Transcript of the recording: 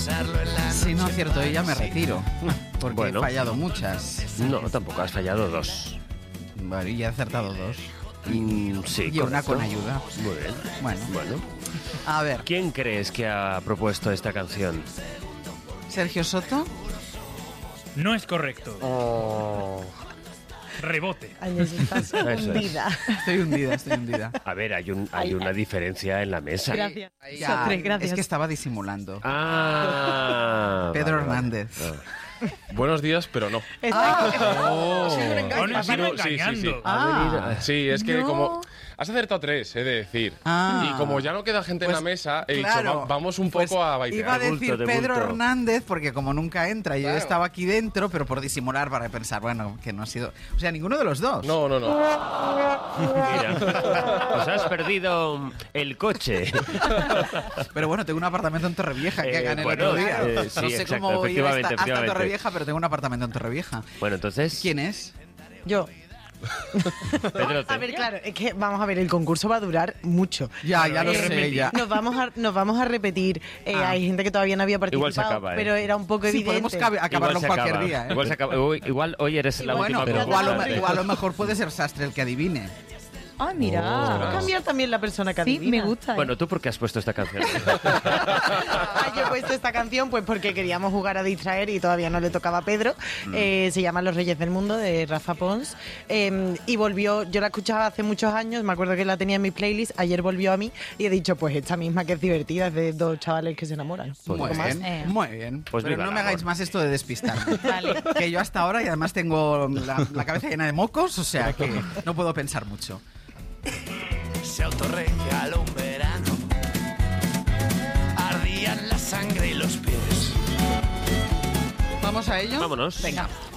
Si no acierto ella, me retiro. Porque Bueno. he fallado muchas. No, tampoco has fallado 2. Vale, y he acertado 2. Sí, Y una correcto. con ayuda. Muy bien. Bueno. A ver, ¿Quién crees que ha propuesto esta canción? Sergio Soto. No es correcto. Oh. Rebote. Años estás Eso es. hundida. Estoy hundida. A ver, hay una diferencia en la mesa. Gracias. Ya, Sotre, gracias. es que estaba disimulando. Ah, Pedro vale, vale. Hernández. Ah. Buenos días, pero no. Oh. Sí, un engaño. Aún así Sí, me sí, sí, engañando. sí. Ah. Sí, es que No. como... Has acertado 3, he de decir. Ah. Y como ya no queda gente en Pues, la mesa, he claro, dicho, vamos un pues poco a iba a baitear. De decir bulto, de Pedro bulto. Hernández, porque como nunca entra, yo Claro. estaba aquí dentro, pero por disimular, para pensar, bueno, que no ha sido... O sea, ninguno de los dos. No. Mira, pues has perdido el coche. Pero bueno, tengo un apartamento en Torrevieja que gané bueno, el otro día. sí, no sé exacto, cómo voy a ir efectivamente, hasta efectivamente. Torrevieja, pero tengo un apartamento en Torrevieja. Bueno, entonces, ¿Quién es? Yo. Pedro, A ver, claro, es que vamos a ver, el concurso va a durar mucho. Ya lo sé, repetir. ya. Nos vamos a repetir. Ah. Hay gente que todavía no había participado, Igual se acaba, pero era un poco Sí, evidente. podemos acabarlo se cualquier acaba. día, ¿eh? Igual se acaba. Igual hoy eres la Bueno, última pero concursante. igual a lo mejor puede ser Sastre el que adivine. Ah, mira. Va a cambiar también la persona que Sí, adivina. me gusta. Bueno, ¿tú por qué has puesto esta canción? Yo he puesto esta canción pues porque queríamos jugar a distraer y todavía no le tocaba a Pedro. Se llama Los Reyes del Mundo, de Rafa Pons. Y volvió, yo la escuchaba hace muchos años, me acuerdo que la tenía en mi playlist, ayer volvió a mí y he dicho, pues esta misma que es divertida, es de dos chavales que se enamoran. Un Muy poco más. bien, muy bien. Pues pero viva no el me hagáis amor. más esto de despistarme. Vale. Que yo hasta ahora, y además tengo la cabeza llena de mocos, o sea que no puedo pensar mucho. Se autorregaló un verano, ardían la sangre y los pies. ¿Vamos a ello? Vámonos. Venga.